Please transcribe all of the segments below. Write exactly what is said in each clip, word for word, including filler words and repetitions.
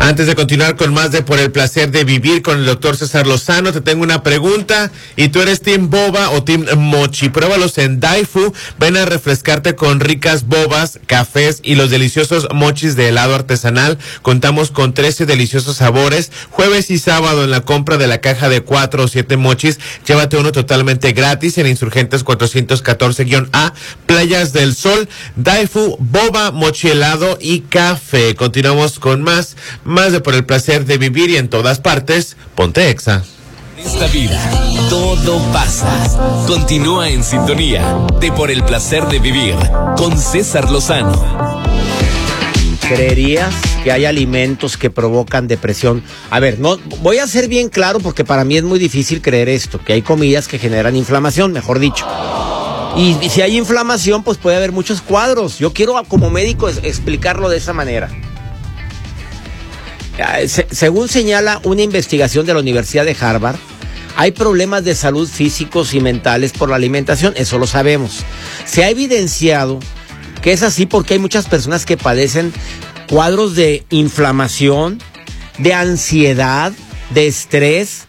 Antes de continuar con más de Por el Placer de Vivir con el doctor César Lozano, te tengo una pregunta. ¿Y tú eres Team Boba o Team Mochi? Pruébalos en Daifu. Ven a refrescarte con ricas bobas, cafés y los deliciosos mochis de helado artesanal. Contamos con trece deliciosos sabores. Jueves y sábado en la compra de la caja de cuatro o siete mochis, llévate uno totalmente gratis en Insurgentes cuatrocientos catorce A, Playas del Sol. Daifu, boba, mochi helado y café. Continuamos con más. Más de Por el Placer de Vivir y en todas partes, ponte Exa. Esta vida, todo pasa. Continúa en sintonía de Por el Placer de Vivir con César Lozano. ¿Creerías que hay alimentos que provocan depresión? A ver, no voy a ser bien claro porque para mí es muy difícil creer esto, que hay comidas que generan inflamación, mejor dicho. Y, y si hay inflamación, pues puede haber muchos cuadros. Yo quiero como médico es, explicarlo de esa manera. Se, según señala una investigación de la Universidad de Harvard, hay problemas de salud físicos y mentales por la alimentación, eso lo sabemos. Se ha evidenciado que es así porque hay muchas personas que padecen cuadros de inflamación, de ansiedad, de estrés,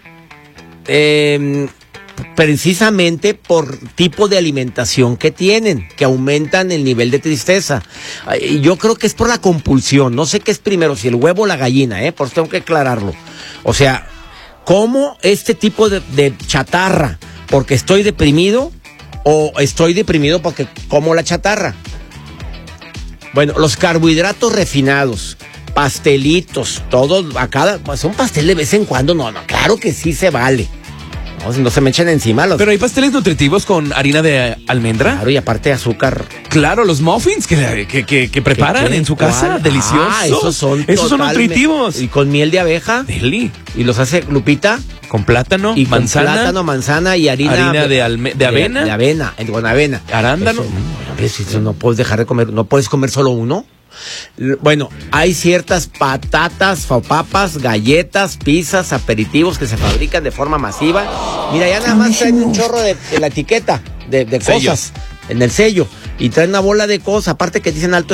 eh, precisamente por tipo de alimentación que tienen, que aumentan el nivel de tristeza. Yo creo que es por la compulsión, no sé qué es primero, si el huevo o la gallina, ¿eh? Por eso tengo que aclararlo. O sea, ¿cómo este tipo de, de chatarra? ¿Porque estoy deprimido o estoy deprimido porque como la chatarra? Bueno, los carbohidratos refinados, pastelitos, todos, a cada, pues un pastel de vez en cuando, no, no, claro que sí se vale. No, no se me echen encima los... Pero hay pasteles nutritivos con harina de almendra. Claro, y aparte de azúcar. Claro, los muffins que, que, que, que preparan ¿Qué, qué? en su casa, ¿Cuál? Deliciosos. Ah, esos son Esos son nutritivos. Y con miel de abeja. Deli. Y los hace Lupita. Con plátano, y manzana. Con plátano, manzana y harina. Harina de, alme, de avena. De, de avena, con avena. Arándano. Eso, eso no puedes dejar de comer, no puedes comer solo uno. Bueno, hay ciertas patatas, papas, galletas, pizzas, aperitivos que se fabrican de forma masiva. Mira, ya nada más traen un chorro de, de la etiqueta de, de cosas en el sello y traen una bola de cosas, aparte que dicen alto